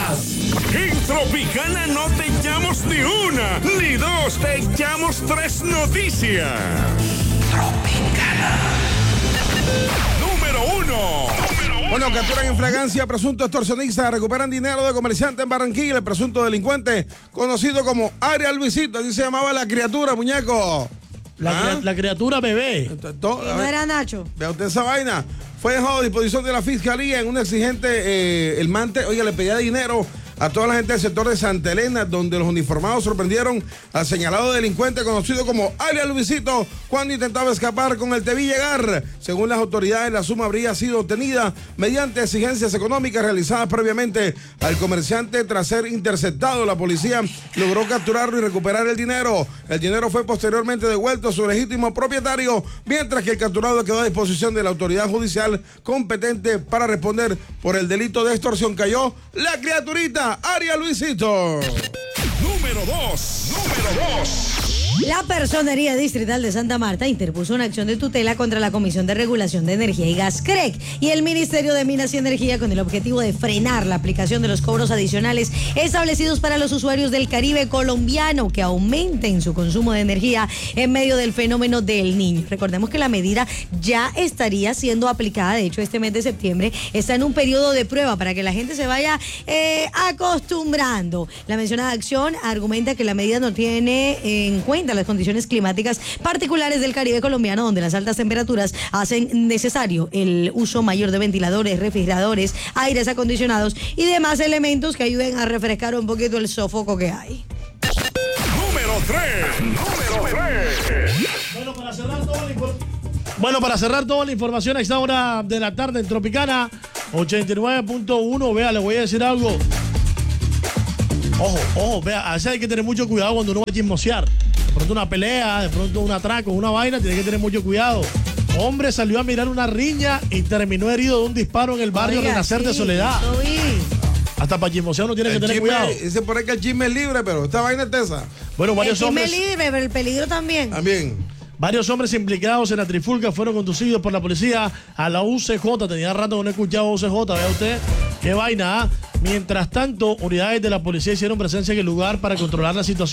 más. En Tropicana no te echamos ni una, ni dos, te echamos tres noticias. Tropicana. Número 1. Bueno, capturan en fragancia presunto extorsionista, recuperan dinero de comerciante en Barranquilla. El presunto delincuente, conocido como Ariel Luisito, así se llamaba la criatura, muñeco. La criatura bebé. No era Nacho. Vea usted esa vaina. Fue dejado a disposición de la fiscalía en un exigente, el mante, oiga, le pedía dinero a toda la gente del sector de Santa Elena, donde los uniformados sorprendieron al señalado delincuente conocido como alias Luisito cuando intentaba escapar con el Teví llegar. Según las autoridades, la suma habría sido obtenida mediante exigencias económicas realizadas previamente al comerciante. Tras ser interceptado, la policía logró capturarlo y recuperar el dinero. El dinero fue posteriormente devuelto a su legítimo propietario, mientras que el capturado quedó a disposición de la autoridad judicial competente para responder por el delito de extorsión. Cayó la criaturita Ariel Luisito. Número 2. La Personería Distrital de Santa Marta interpuso una acción de tutela contra la Comisión de Regulación de Energía y Gas CREG y el Ministerio de Minas y Energía con el objetivo de frenar la aplicación de los cobros adicionales establecidos para los usuarios del Caribe colombiano que aumenten su consumo de energía en medio del fenómeno del Niño. Recordemos que la medida ya estaría siendo aplicada, de hecho este mes de septiembre está en un periodo de prueba para que la gente se vaya acostumbrando. La mencionada acción argumenta que la medida no tiene en cuenta las condiciones climáticas particulares del Caribe colombiano, donde las altas temperaturas hacen necesario el uso mayor de ventiladores, refrigeradores, aires acondicionados y demás elementos que ayuden a refrescar un poquito el sofoco que hay. Número 3. Bueno, para cerrar toda la información a esta hora de la tarde en Tropicana 89.1, vea, le voy a decir algo. Ojo, vea, a veces hay que tener mucho cuidado cuando uno va a chismosear. De pronto una pelea, de pronto un atraco, una vaina, tiene que tener mucho cuidado. Hombre salió a mirar una riña y terminó herido de un disparo en el barrio Renacer de Soledad. Hasta para chismosear uno tiene que tener cuidado. Dice por ahí que el chisme es libre, pero esta vaina es tesa. Bueno, varios hombres. El chisme es libre, pero el peligro también. Varios hombres implicados en la trifulca fueron conducidos por la policía a la UCJ. Tenía rato que no escuchaba UCJ, vea usted. Qué vaina, ¿ah? Mientras tanto, unidades de la policía hicieron presencia en el lugar para controlar la situación.